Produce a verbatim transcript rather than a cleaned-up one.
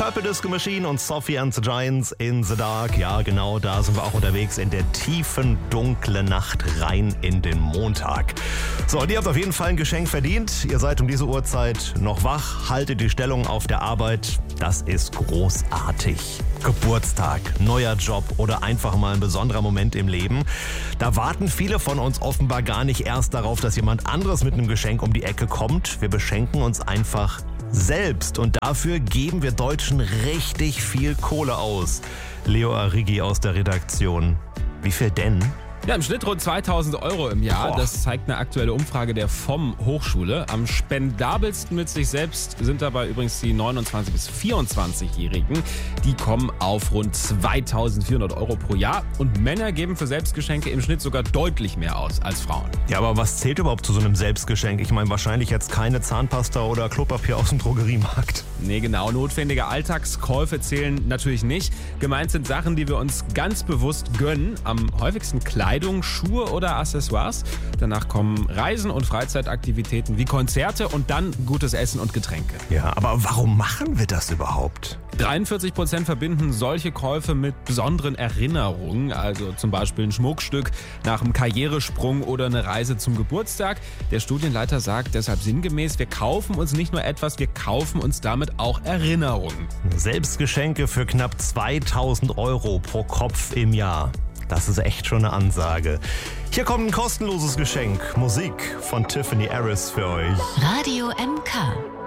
Purple Disco Machine und Sophie and the Giants in the Dark. Ja, genau, da sind wir auch unterwegs in der tiefen, dunklen Nacht rein in den Montag. So, und ihr habt auf jeden Fall ein Geschenk verdient. Ihr seid um diese Uhrzeit noch wach, haltet die Stellung auf der Arbeit. Das ist großartig. Geburtstag, neuer Job oder einfach mal ein besonderer Moment im Leben. Da warten viele von uns offenbar gar nicht erst darauf, dass jemand anderes mit einem Geschenk um die Ecke kommt. Wir beschenken uns einfach selbst und dafür geben wir Deutschen richtig viel Kohle aus. Leo Arrighi aus der Redaktion. Wie viel denn? Ja, im Schnitt rund zweitausend Euro im Jahr. Boah. Das zeigt eine aktuelle Umfrage der V O M Hochschule. Am spendabelsten mit sich selbst sind dabei übrigens die neunundzwanzig- bis vierundzwanzigjährigen. Die kommen auf rund zweitausendvierhundert Euro pro Jahr. Und Männer geben für Selbstgeschenke im Schnitt sogar deutlich mehr aus als Frauen. Ja, aber was zählt überhaupt zu so einem Selbstgeschenk? Ich meine wahrscheinlich jetzt keine Zahnpasta oder Klopapier aus dem Drogeriemarkt. Nee, genau. Notwendige Alltagskäufe zählen natürlich nicht. Gemeint sind Sachen, die wir uns ganz bewusst gönnen. Am häufigsten Kleidung, Schuhe oder Accessoires. Danach kommen Reisen und Freizeitaktivitäten wie Konzerte und dann gutes Essen und Getränke. Ja, aber warum machen wir das überhaupt? dreiundvierzig Prozent verbinden solche Käufe mit besonderen Erinnerungen, also zum Beispiel ein Schmuckstück nach einem Karrieresprung oder eine Reise zum Geburtstag. Der Studienleiter sagt deshalb sinngemäß, wir kaufen uns nicht nur etwas, wir kaufen uns damit auch Erinnerungen. Selbstgeschenke für knapp zweitausend Euro pro Kopf im Jahr. Das ist echt schon eine Ansage. Hier kommt ein kostenloses Geschenk. Musik von Tiffany Harris für euch. Radio M K.